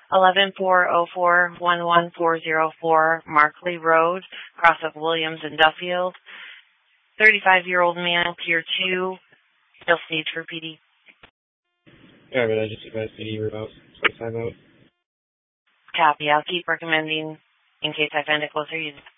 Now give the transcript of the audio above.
11-404-11404 Markley Road, cross of Williams and Duffield. 35-year-old male, Tier 2, still stage for PD. Alright, I just advised PD remote. So time out. Copy. I'll keep recommending in case I find a closer user.